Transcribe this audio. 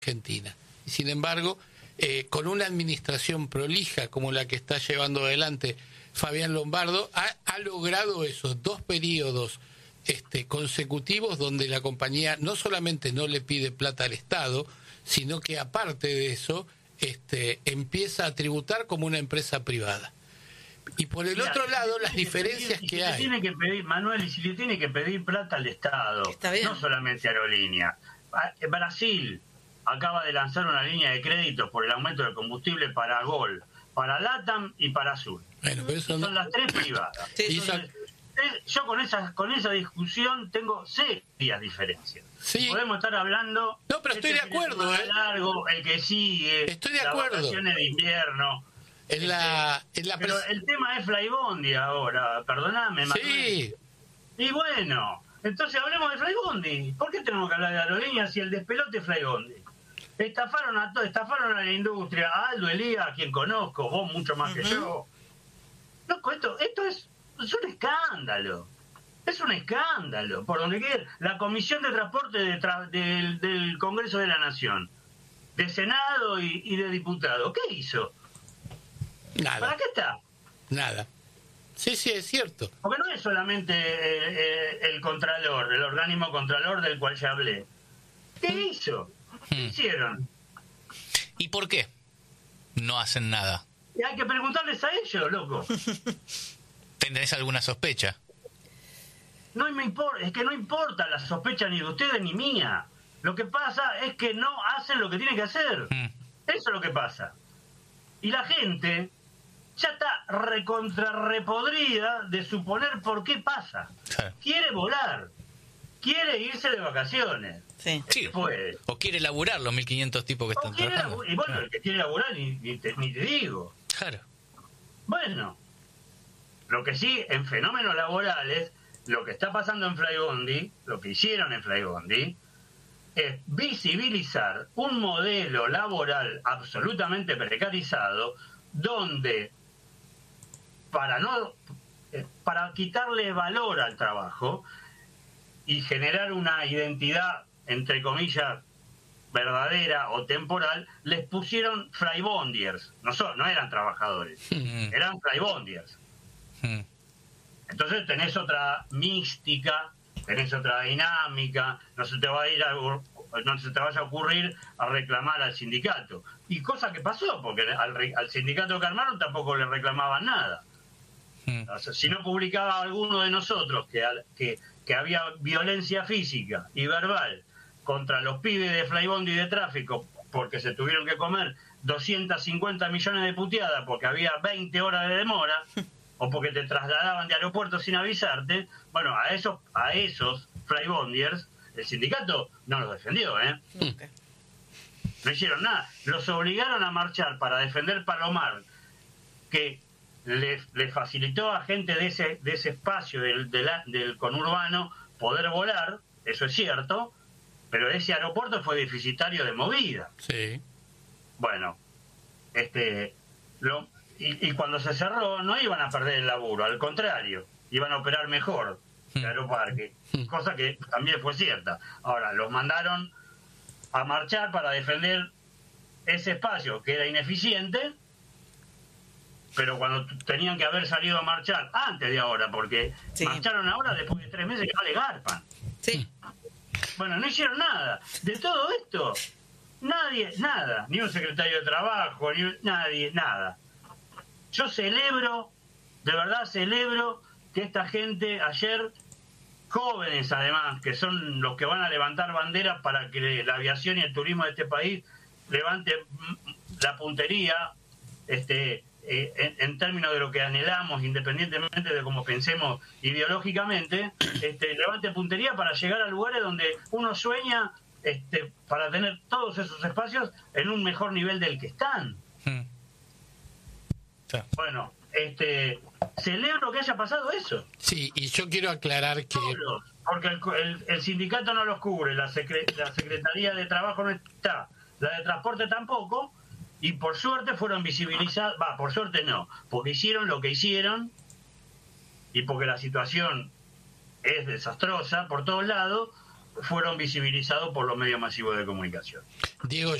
Argentina. Y sin embargo, con una administración prolija como la que está llevando adelante Fabián Lombardo, ha logrado esos 2 periodos consecutivos donde la compañía no solamente no le pide plata al Estado, sino que aparte de eso empieza a tributar como una empresa privada. Y por el otro lado, las diferencias que hay. Tiene que pedir, Manuel, y si le tiene que pedir plata al Estado, no solamente aerolínea. Brasil acaba de lanzar una línea de créditos por el aumento del combustible para Gol, para LATAM y para Azul. Bueno, pero eso son las 3 privadas. Sí, entonces, yo con esa discusión tengo serias diferencias. Sí. Podemos estar hablando. No, pero estoy de acuerdo. Largo, el que sigue. Estoy de acuerdo. Las vacaciones de invierno. Pero el tema es Flybondi ahora, perdóname, Manuel. Sí. Y bueno, entonces hablemos de Flybondi. ¿Por qué tenemos que hablar de aerolíneas si el despelote es Flybondi? Estafaron a la industria, a Aldo Elías, a quien conozco, vos mucho más que yo. Loco, esto es un escándalo. Es un escándalo. Por donde quiera. La Comisión de Transporte del Congreso de la Nación, de Senado y de Diputados, ¿qué hizo? Nada. ¿Para qué está? Nada. Sí, es cierto. Porque no es solamente el Contralor, el organismo Contralor del cual ya hablé. ¿Qué hizo? ¿Qué hicieron? ¿Y por qué no hacen nada? Y hay que preguntarles a ellos, loco. ¿Tenés alguna sospecha? No me importa, es que no importa la sospecha ni de ustedes ni mía. Lo que pasa es que no hacen lo que tienen que hacer. Eso es lo que pasa. Y la gente ya está repodrida de suponer por qué pasa. Quiere volar, quiere irse de vacaciones. Sí. Puede. O quiere laburar los 1.500 tipos que están trabajando. Y bueno, el que quiere laburar ni te digo. Claro. Bueno, lo que sí, en fenómenos laborales, lo que está pasando en Flybondi, lo que hicieron en Flybondi, es visibilizar un modelo laboral absolutamente precarizado, donde para quitarle valor al trabajo y generar una identidad, entre comillas, verdadera o temporal, les pusieron Flybondiers. No eran trabajadores, eran Flybondiers. Entonces tenés otra mística, tenés otra dinámica, no se te vaya a ocurrir a reclamar al sindicato. Y cosa que pasó, porque al sindicato que armaron tampoco le reclamaban nada. O sea, si no publicaba alguno de nosotros que había violencia física y verbal contra los pibes de Flybondi y de tráfico, porque se tuvieron que comer 250 millones de puteadas porque había 20 horas de demora, o porque te trasladaban de aeropuerto sin avisarte, bueno, a esos Flybondiers el sindicato no los defendió, No hicieron nada. Los obligaron a marchar para defender Palomar, que le facilitó a gente de ese espacio del conurbano poder volar, eso es cierto, pero ese aeropuerto fue deficitario de movida. Sí. Bueno, y cuando se cerró no iban a perder el laburo, al contrario, iban a operar mejor el aeroparque, cosa que también fue cierta. Ahora, los mandaron a marchar para defender ese espacio que era ineficiente, pero cuando tenían que haber salido a marchar antes de ahora, porque marcharon ahora después de 3 meses que no le garpan. Sí. Bueno, no hicieron nada. De todo esto, nadie, nada. Ni un secretario de trabajo, nadie, nada. Yo celebro, de verdad celebro que esta gente ayer, jóvenes además, que son los que van a levantar banderas para que la aviación y el turismo de este país levante la puntería, en términos de lo que anhelamos, independientemente de cómo pensemos ideológicamente, levante puntería para llegar a lugares donde uno sueña, para tener todos esos espacios en un mejor nivel del que están. Bueno, celebro que haya pasado eso. Sí, y yo quiero aclarar que... Porque el sindicato no los cubre, la Secretaría de Trabajo no está, la de Transporte tampoco, y por suerte fueron visibilizados, por suerte no, porque hicieron lo que hicieron, y porque la situación es desastrosa por todos lados, fueron visibilizados por los medios masivos de comunicación. Diego,